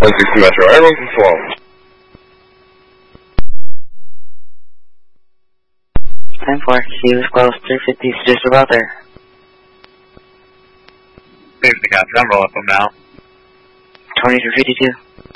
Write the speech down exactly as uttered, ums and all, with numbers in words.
one sixty Metro, everyone's in Swamp. ten four, he was close, three fifty, just about there. Safety copy, I'm rolling up him now. twenty-two fifty-two.